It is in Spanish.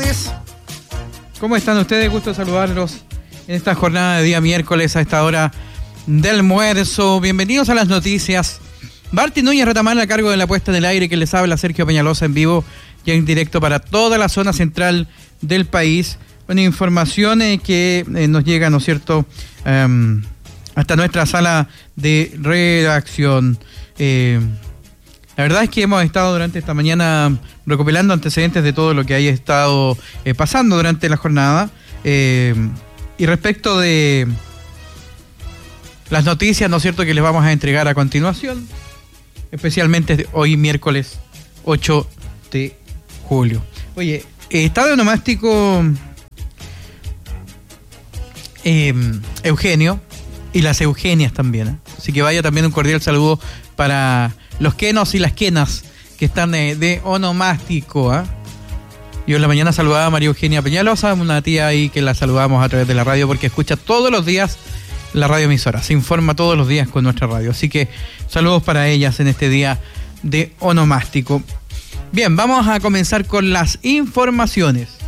tardes. ¿Cómo están ustedes? Gusto saludarlos en esta jornada de día miércoles a esta hora del almuerzo. Bienvenidos a las noticias. Martín Núñez Retamal a cargo de la puesta en el aire, que les habla Sergio Peñalosa en vivo y en directo para toda la zona central del país. Una información que nos llega, ¿no es cierto?, hasta nuestra sala de redacción. La verdad es que hemos estado durante esta mañana recopilando antecedentes de todo lo que haya estado pasando durante la jornada. Y respecto de las noticias, ¿no es cierto?, que les vamos a entregar a continuación, especialmente hoy miércoles 8 de julio. Oye, Estadio Onomástico Eugenio y las Eugenias también, así que vaya también un cordial saludo para los quenos y las quenas que están de onomástico. Yo en la mañana saludaba a María Eugenia Peñalosa, una tía ahí que la saludamos a través de la radio porque escucha todos los días la radioemisora, se informa todos los días con nuestra radio, así que saludos para ellas en este día de onomástico. Bien, vamos a comenzar con las informaciones.